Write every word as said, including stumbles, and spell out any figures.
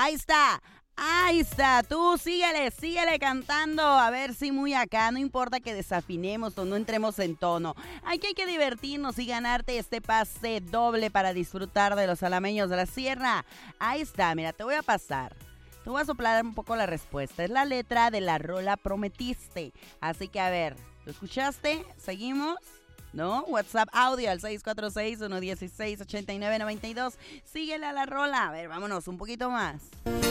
Ahí está. Ahí está, tú síguele, síguele cantando, a ver si muy acá, no importa que desafinemos o no entremos en tono. Aquí hay que divertirnos y ganarte este pase doble para disfrutar de los alameños de la sierra. Ahí está, mira, te voy a pasar. Te voy a soplar un poco la respuesta. Es la letra de la rola Prometiste. Así que a ver, ¿lo escuchaste? ¿Seguimos? ¿No? WhatsApp audio al seis cuatro seis, uno uno seis, ocho nueve nueve dos. Síguele a la rola. A ver, vámonos un poquito más.